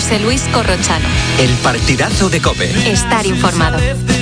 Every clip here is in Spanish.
José Luis Corrochano. El partidazo de COPE. Estar informado.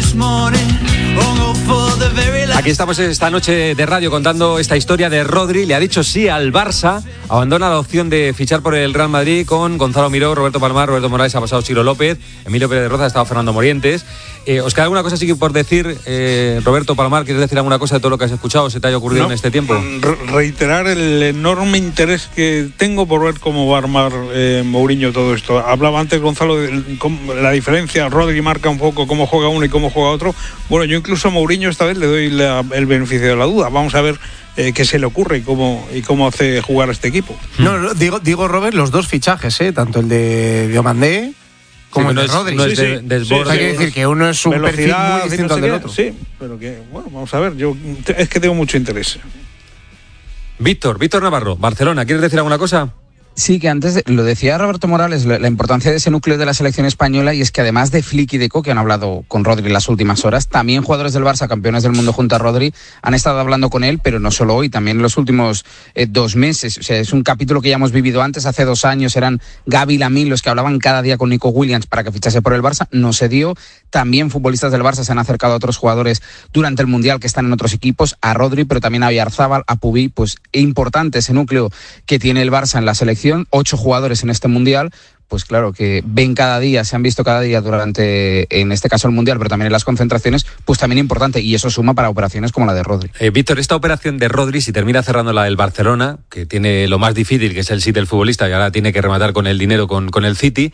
Aquí estamos esta noche de radio contando esta historia de Rodri. Le ha dicho sí al Barça, abandona la opción de fichar por el Real Madrid con Gonzalo Miró, Roberto Palmar, Roberto Morales, ha pasado Ciro López, Emilio Pérez de Roza, ha estado Fernando Morientes. ¿Os queda alguna cosa así por decir, Roberto Palmar? ¿Quieres decir alguna cosa de todo lo que has escuchado, se te haya ocurrido en este tiempo? Reiterar el enorme interés que tengo por ver cómo va a armar Mourinho todo esto. Hablaba antes Gonzalo de la diferencia, Rodri marca un poco cómo juega uno y cómo juega otro. Bueno, yo incluso a Mourinho esta vez le doy el beneficio de la duda. Vamos a ver qué se le ocurre y cómo hace jugar a este equipo. No, digo Robert, los dos fichajes, tanto el de Diomandé como el de Rodri. No es desborde. Hay que decir que uno es un perfil muy distinto al del otro. Sí, pero que, bueno, vamos a ver, es que tengo mucho interés. Víctor Navarro, Barcelona, ¿quieres decir alguna cosa? Sí, que antes lo decía Roberto Morales, la importancia de ese núcleo de la selección española, y es que además de Flick y Deco, que han hablado con Rodri en las últimas horas, también jugadores del Barça, campeones del mundo junto a Rodri, han estado hablando con él, pero no solo hoy, también en los últimos 2 meses. O sea, es un capítulo que ya hemos vivido antes, hace 2 años eran Gavi y Lamine los que hablaban cada día con Nico Williams para que fichase por el Barça, no se dio. También futbolistas del Barça se han acercado a otros jugadores durante el Mundial que están en otros equipos, a Rodri, pero también a Oyarzábal, a Pubí. Pues es importante ese núcleo que tiene el Barça en la selección, 8 jugadores en este Mundial, pues claro, que se han visto cada día durante, en este caso el Mundial, pero también en las concentraciones, pues también importante, y eso suma para operaciones como la de Rodri. Víctor, esta operación de Rodri, si termina cerrándola el Barcelona, que tiene lo más difícil, que es el sí del futbolista, y ahora tiene que rematar con el dinero con el City,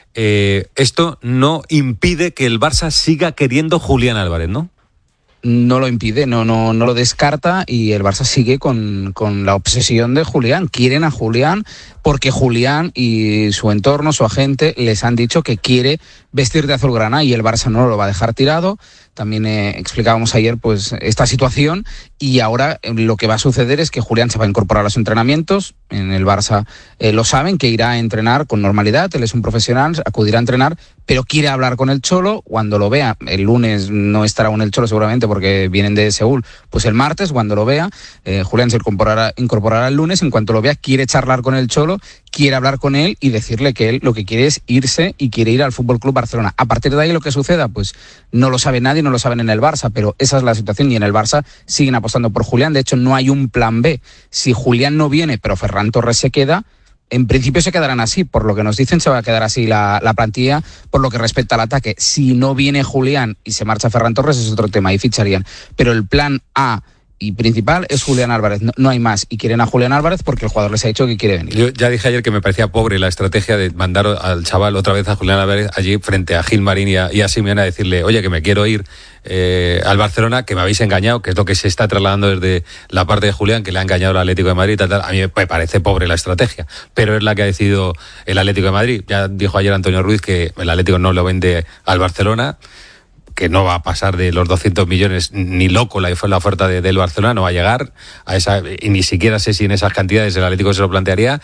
esto no impide que el Barça siga queriendo Julián Álvarez, ¿no? No lo impide, no lo descarta, y el Barça sigue con la obsesión de Julián. Quieren a Julián porque Julián y su entorno, su agente, les han dicho que quiere vestir de azulgrana y el Barça no lo va a dejar tirado. También explicábamos ayer pues esta situación, y ahora lo que va a suceder es que Julián se va a incorporar a los entrenamientos. En el Barça lo saben, que irá a entrenar con normalidad, él es un profesional, acudirá a entrenar, pero quiere hablar con el Cholo cuando lo vea. El lunes no estará aún el Cholo seguramente porque vienen de Seúl, pues el martes cuando lo vea, Julián se incorporará el lunes. En cuanto lo vea, quiere charlar con el Cholo, quiere hablar con él y decirle que él lo que quiere es irse y quiere ir al FC Barcelona. A partir de ahí lo que suceda, pues no lo sabe nadie, no lo saben en el Barça, pero esa es la situación, y en el Barça siguen apostando por Julián. De hecho, no hay un plan B. Si Julián no viene, pero Ferran Torres se queda, en principio se quedarán así. Por lo que nos dicen, se va a quedar así la plantilla por lo que respecta al ataque. Si no viene Julián y se marcha Ferran Torres, es otro tema, y ficharían. Pero el plan A y principal es Julián Álvarez, no hay más, y quieren a Julián Álvarez porque el jugador les ha dicho que quiere venir. Yo ya dije ayer que me parecía pobre la estrategia de mandar al chaval otra vez, a Julián Álvarez, allí frente a Gilmarín y a Simeone, a decirle, oye, que me quiero ir al Barcelona, que me habéis engañado, que es lo que se está trasladando desde la parte de Julián, que le ha engañado el Atlético de Madrid, tal. A mí me parece pobre la estrategia, pero es la que ha decidido el Atlético de Madrid. Ya dijo ayer Antonio Ruiz que el Atlético no lo vende al Barcelona, que no va a pasar de los 200 millones, ni loco la oferta del Barcelona, no va a llegar a esa, y ni siquiera sé si en esas cantidades el Atlético se lo plantearía,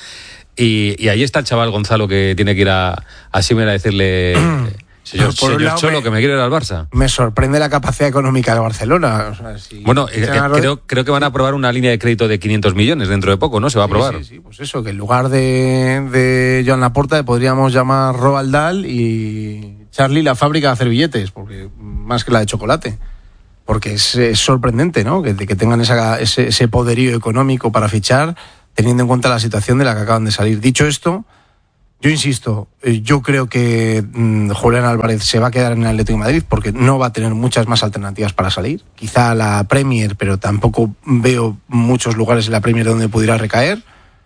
y ahí está el chaval Gonzalo, que tiene que ir a Simeone a decirle, señor Cholo, que me quiero ir al Barça. Me sorprende la capacidad económica de Barcelona. O sea, si creo que van a aprobar una línea de crédito de 500 millones dentro de poco, ¿no? Se va a aprobar. Sí, pues eso, que en lugar de Joan Laporta podríamos llamar Roald Dahl y Charlie la fábrica de hacer billetes, porque más que la de chocolate, porque es sorprendente, ¿no? Que tengan ese poderío económico para fichar, teniendo en cuenta la situación de la que acaban de salir. Dicho esto, yo insisto, yo creo que Julián Álvarez se va a quedar en el Atlético de Madrid porque no va a tener muchas más alternativas para salir. Quizá la Premier, pero tampoco veo muchos lugares en la Premier donde pudiera recaer.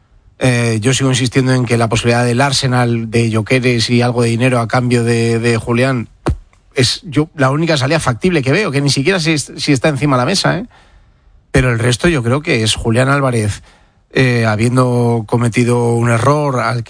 Yo sigo insistiendo en que la posibilidad del Arsenal, de Gyökeres y algo de dinero a cambio de Julián, es la única salida factible que veo, que ni siquiera si está encima de la mesa, pero el resto yo creo que es Julián Álvarez, habiendo cometido un error al